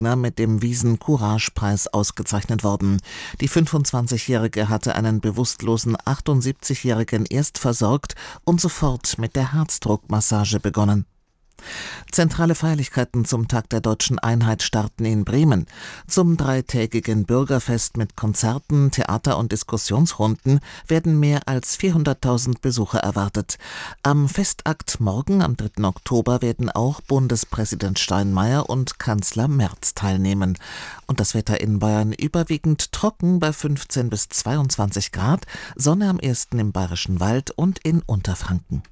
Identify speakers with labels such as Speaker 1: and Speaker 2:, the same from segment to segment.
Speaker 1: mit dem Wiesn-Courage-Preis ausgezeichnet worden. Die 25-Jährige hatte einen bewusstlosen 78-Jährigen erst versorgt und sofort mit der Herzdruckmassage begonnen. Zentrale Feierlichkeiten zum Tag der Deutschen Einheit starten in Bremen. Zum dreitägigen Bürgerfest mit Konzerten, Theater- und Diskussionsrunden werden mehr als 400.000 Besucher erwartet. Am Festakt morgen, am 3. Oktober, werden auch Bundespräsident Steinmeier und Kanzler Merz teilnehmen. Und das Wetter in Bayern überwiegend trocken bei 15 bis 22 Grad, Sonne am 1. im Bayerischen Wald und in Unterfranken.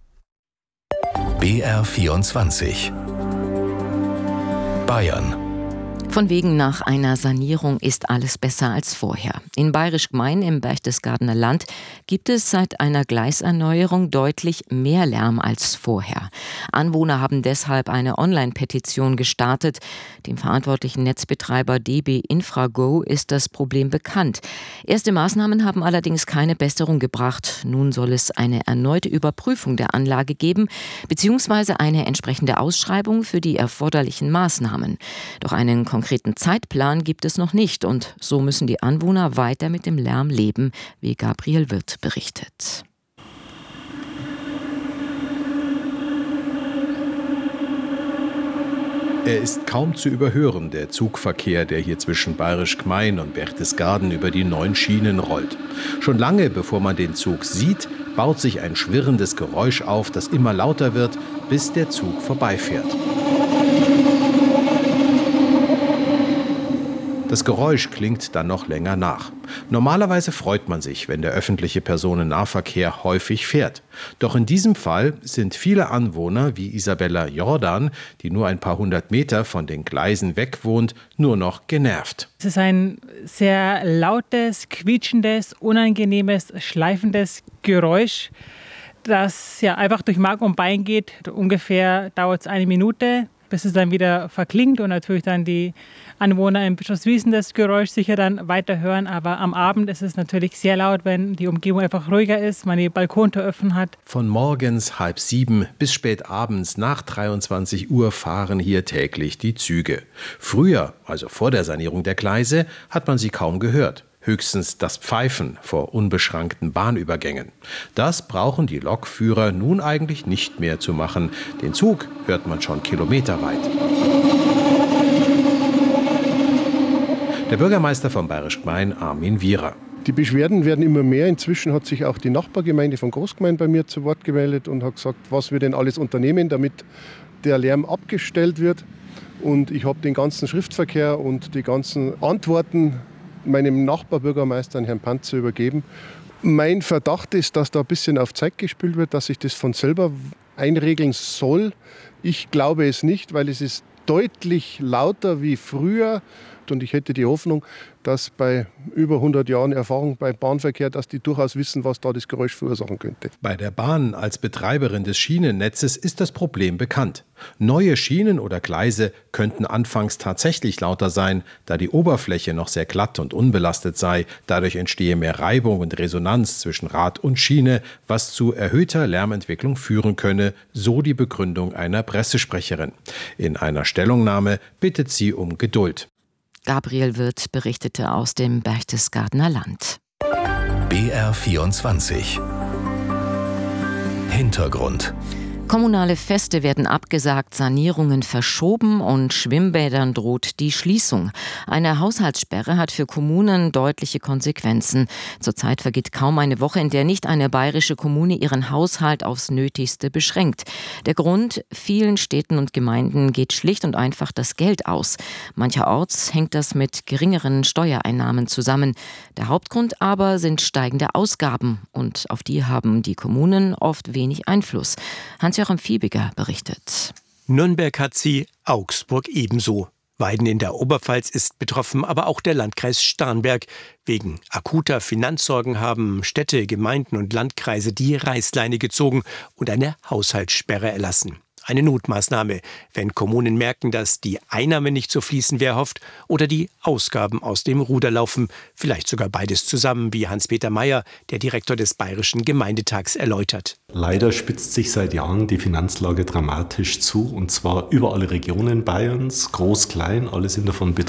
Speaker 2: BR24 Bayern.
Speaker 3: Von wegen nach einer Sanierung ist alles besser als vorher. In Bayerisch Gmein im Berchtesgadener Land gibt es seit einer Gleiserneuerung deutlich mehr Lärm als vorher. Anwohner haben deshalb eine Online-Petition gestartet. Dem verantwortlichen Netzbetreiber DB Infrago ist das Problem bekannt. Erste Maßnahmen haben allerdings keine Besserung gebracht. Nun soll es eine erneute Überprüfung der Anlage geben, beziehungsweise eine entsprechende Ausschreibung für die erforderlichen Maßnahmen. Doch einen konkreten Zeitplan gibt es noch nicht und so müssen die Anwohner weiter mit dem Lärm leben, wie Gabriel Wirth berichtet.
Speaker 4: Er ist kaum zu überhören, der Zugverkehr, der hier zwischen Bayerisch Gmein und Berchtesgaden über die 9 Schienen rollt. Schon lange bevor man den Zug sieht, baut sich ein schwirrendes Geräusch auf, das immer lauter wird, bis der Zug vorbeifährt. Das Geräusch klingt dann noch länger nach. Normalerweise freut man sich, wenn der öffentliche Personennahverkehr häufig fährt. Doch in diesem Fall sind viele Anwohner wie Isabella Jordan, die nur ein paar 100 Meter von den Gleisen weg wohnt, nur noch genervt.
Speaker 5: Es ist ein sehr lautes, quietschendes, unangenehmes, schleifendes Geräusch, das ja einfach durch Mark und Bein geht. Ungefähr dauert es 1 Minute, bis es dann wieder verklingt und natürlich dann die Anwohner in Bischofswiesen das Geräusch sicher dann weiter hören. Aber am Abend ist es natürlich sehr laut, wenn die Umgebung einfach ruhiger ist, man die Balkontür offen hat.
Speaker 4: Von morgens 6:30 bis spät abends nach 23 Uhr fahren hier täglich die Züge. Früher, also vor der Sanierung der Gleise, hat man sie kaum gehört. Höchstens das Pfeifen vor unbeschrankten Bahnübergängen. Das brauchen die Lokführer nun eigentlich nicht mehr zu machen. Den Zug hört man schon kilometerweit. Der Bürgermeister von Bayerisch Gmein, Armin Wierer.
Speaker 6: Die Beschwerden werden immer mehr. Inzwischen hat sich auch die Nachbargemeinde von Großgmein bei mir zu Wort gemeldet und hat gesagt, was wir denn alles unternehmen, damit der Lärm abgestellt wird. Und ich habe den ganzen Schriftverkehr und die ganzen Antworten meinem Nachbarbürgermeister, Herrn Panzer, übergeben. Mein Verdacht ist, dass da ein bisschen auf Zeit gespielt wird, dass sich das von selber einregeln soll. Ich glaube es nicht, weil es ist deutlich lauter wie früher. Und ich hätte die Hoffnung, dass bei über 100 Jahren Erfahrung beim Bahnverkehr, dass die durchaus wissen, was da das Geräusch verursachen könnte.
Speaker 4: Bei der Bahn als Betreiberin des Schienennetzes ist das Problem bekannt. Neue Schienen oder Gleise könnten anfangs tatsächlich lauter sein, da die Oberfläche noch sehr glatt und unbelastet sei. Dadurch entstehe mehr Reibung und Resonanz zwischen Rad und Schiene, was zu erhöhter Lärmentwicklung führen könne, so die Begründung einer Pressesprecherin. In einer Stellungnahme bittet sie um Geduld.
Speaker 3: Gabriel Wirth berichtete aus dem Berchtesgadener Land.
Speaker 2: BR24 Hintergrund.
Speaker 3: Kommunale Feste werden abgesagt, Sanierungen verschoben und Schwimmbädern droht die Schließung. Eine Haushaltssperre hat für Kommunen deutliche Konsequenzen. Zurzeit vergeht kaum eine Woche, in der nicht eine bayerische Kommune ihren Haushalt aufs Nötigste beschränkt. Der Grund: vielen Städten und Gemeinden geht schlicht und einfach das Geld aus. Mancherorts hängt das mit geringeren Steuereinnahmen zusammen. Der Hauptgrund aber sind steigende Ausgaben und auf die haben die Kommunen oft wenig Einfluss. Hans-Joachim Fiebiger berichtet.
Speaker 7: Nürnberg hat sie, Augsburg ebenso. Weiden in der Oberpfalz ist betroffen, aber auch der Landkreis Starnberg. Wegen akuter Finanzsorgen haben Städte, Gemeinden und Landkreise die Reißleine gezogen und eine Haushaltssperre erlassen. Eine Notmaßnahme, wenn Kommunen merken, dass die Einnahmen nicht so fließen wie erhofft oder die Ausgaben aus dem Ruder laufen. Vielleicht sogar beides zusammen, wie Hans-Peter Mayer, der Direktor des Bayerischen Gemeindetags, erläutert.
Speaker 2: Leider spitzt sich seit Jahren die Finanzlage dramatisch zu, und zwar über alle Regionen Bayerns, groß, klein, alle sind davon betroffen.